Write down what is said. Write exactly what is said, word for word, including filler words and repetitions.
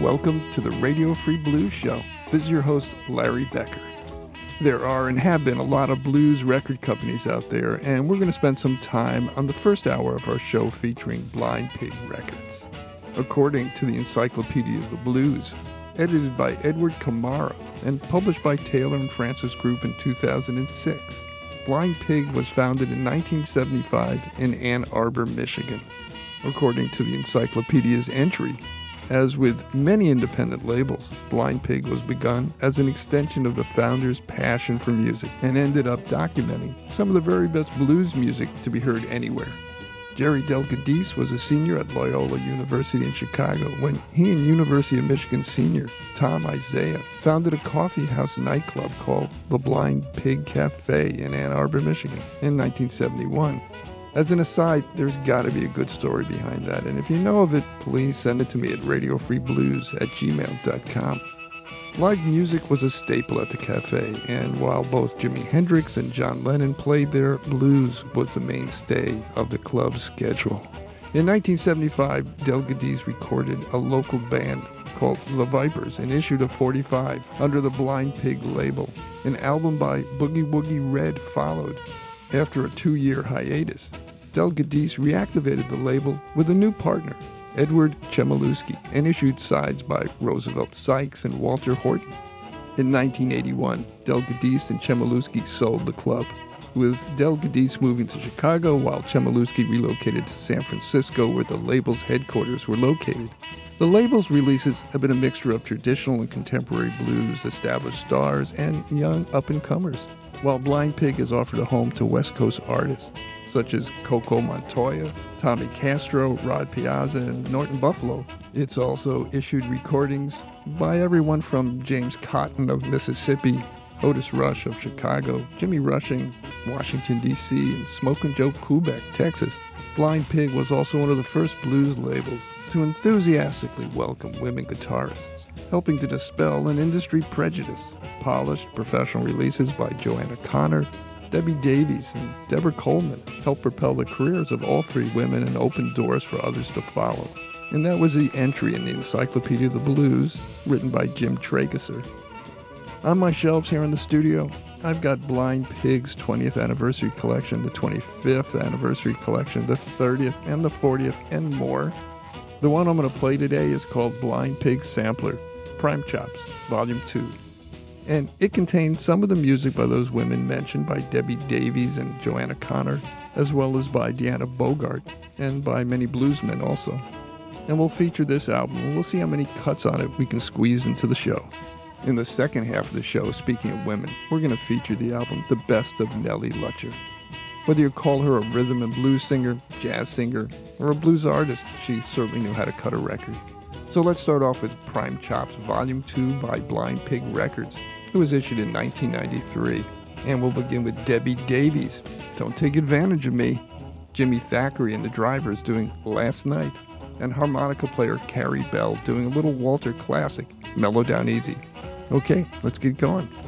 welcome to the Radio Free Blues Show. This is your host, Larry Becker. There are and have been a lot of blues record companies out there, and we're going to spend some time on the first hour of our show featuring Blind Pig Records. According to the Encyclopedia of the Blues, edited by Edward Kamara and published by Taylor and Francis Group in two thousand six, Blind Pig was founded in nineteen seventy-five in Ann Arbor, Michigan. According to the encyclopedia's entry, as with many independent labels, Blind Pig was begun as an extension of the founder's passion for music and ended up documenting some of the very best blues music to be heard anywhere. Jerry Delgadis was a senior at Loyola University in Chicago when he and University of Michigan senior Tom Isaiah founded a coffee house nightclub called the Blind Pig Cafe in Ann Arbor, Michigan in nineteen seventy-one. As an aside, there's got to be a good story behind that, and if you know of it, please send it to me at radio free blues at gmail dot com. Live music was a staple at the cafe, and while both Jimi Hendrix and John Lennon played there, blues was the mainstay of the club's schedule. In nineteen seventy-five, Delgadis recorded a local band called The Vipers and issued a forty-five under the Blind Pig label. An album by Boogie Woogie Red followed. After a two-year hiatus, Delgadis reactivated the label with a new partner, Edward Chmielewski, and issued sides by Roosevelt Sykes and Walter Horton. In nineteen eighty-one, Delgadis and Chmielewski sold the club, with Delgadis moving to Chicago while Chmielewski relocated to San Francisco where the label's headquarters were located. The label's releases have been a mixture of traditional and contemporary blues, established stars, and young up-and-comers, while Blind Pig has offered a home to West Coast artists such as Coco Montoya, Tommy Castro, Rod Piazza, and Norton Buffalo. It's also issued recordings by everyone from James Cotton of Mississippi, Otis Rush of Chicago, Jimmy Rushing, Washington, D C, and Smokin' Joe Kubek, Texas. Blind Pig was also one of the first blues labels to enthusiastically welcome women guitarists, helping to dispel an industry prejudice. Polished professional releases by Joanna Connor, Debbie Davies, and Deborah Coleman helped propel the careers of all three women and open doors for others to follow. And that was the entry in the Encyclopedia of the Blues, written by Jim Trageser. On my shelves here in the studio, I've got Blind Pig's twentieth anniversary collection, the twenty-fifth anniversary collection, the thirtieth and the fortieth, and more. The one I'm going to play today is called Blind Pig Sampler, Prime Chops, Volume two. And it contains some of the music by those women mentioned by Debbie Davies and Joanna Connor, as well as by Deanna Bogart, and by many bluesmen also. And we'll feature this album, and we'll see how many cuts on it we can squeeze into the show. In the second half of the show, speaking of women, we're going to feature the album The Best of Nellie Lutcher. Whether you call her a rhythm and blues singer, jazz singer, or a blues artist, she certainly knew how to cut a record. So let's start off with Prime Chops Volume two by Blind Pig Records. It was issued in nineteen ninety-three. And we'll begin with Debbie Davies, Don't Take Advantage of Me, Jimmy Thackeray and the Drivers doing Last Night, and harmonica player Carrie Bell doing a little Walter classic, Mellow Down Easy. Okay, let's get going.